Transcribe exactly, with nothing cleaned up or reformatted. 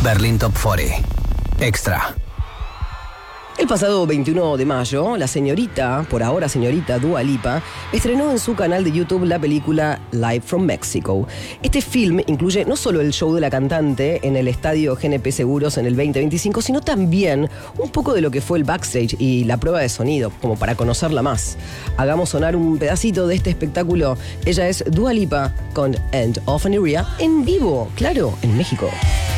Berlín Top cuarenta. Extra. El pasado veintiuno de mayo, la señorita, por ahora señorita Dua Lipa, estrenó en su canal de YouTube la película Live from Mexico. Este film incluye no solo el show de la cantante en el estadio G N P Seguros en el veinte veinticinco, sino también un poco de lo que fue el backstage y la prueba de sonido, como para conocerla más. Hagamos sonar un pedacito de este espectáculo. Ella es Dua Lipa con End of an Era en vivo, claro, en México.